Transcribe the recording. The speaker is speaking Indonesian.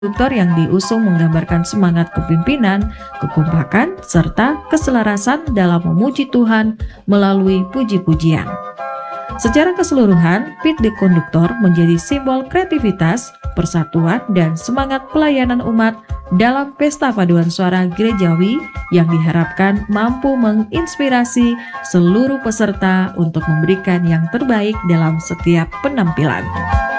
Konduktor yang diusung menggambarkan semangat kepemimpinan, kekompakan, serta keselarasan dalam memuji Tuhan melalui puji-pujian. Secara keseluruhan, Pit the Konduktor menjadi simbol kreativitas, persatuan, dan semangat pelayanan umat dalam pesta paduan suara gerejawi yang diharapkan mampu menginspirasi seluruh peserta untuk memberikan yang terbaik dalam setiap penampilan.